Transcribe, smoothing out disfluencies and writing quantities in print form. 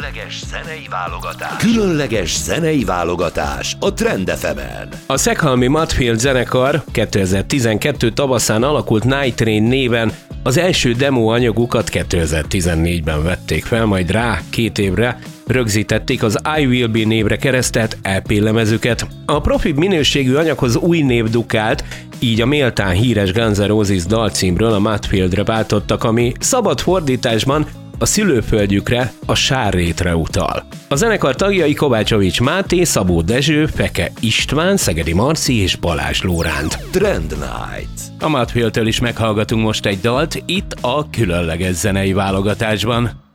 Különleges zenei válogatás. Különleges zenei válogatás a Trend FM-en. A Szekhalmi Mudfield zenekar 2012 tavaszán alakult Night Train néven az első demo anyagukat 2014-ben vették fel, majd rá 2 évre rögzítették az I Will Be névre keresztelt EP lemezüket. A profi minőségű anyaghoz új név dukált, így a méltán híres Guns N' Roses dalcímről a Mudfieldre váltottak, ami szabad fordításban a szülőföldjükre, a Sárrétre utal. A zenekar tagjai Kovácsovics Máté, Szabó Dezső, Feke István, Szegedi Marci és Balázs Lóránt. Trend Night. A Mudfieldtől is meghallgatunk most egy dalt itt a különleges zenei válogatásban.